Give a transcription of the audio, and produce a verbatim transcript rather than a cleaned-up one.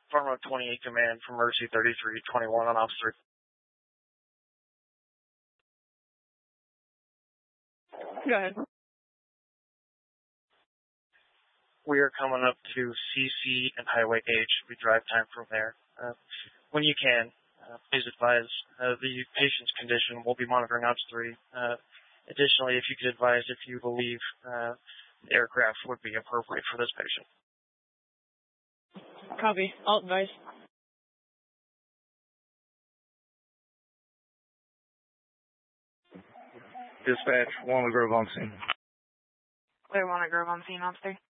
Pharma twenty-eight command from Mercy thirty-three twenty-one on officer. Go ahead. We are coming up to C C and Highway H. We drive time from there. Uh, when you can, uh, please advise uh, the patient's condition. We'll be monitoring Ops three. Uh, additionally, if you could advise if you believe uh, the aircraft would be appropriate for this patient. Copy. I'll advise. Dispatch, Walnut Grove on scene. Clear Walnut Grove on scene, officer.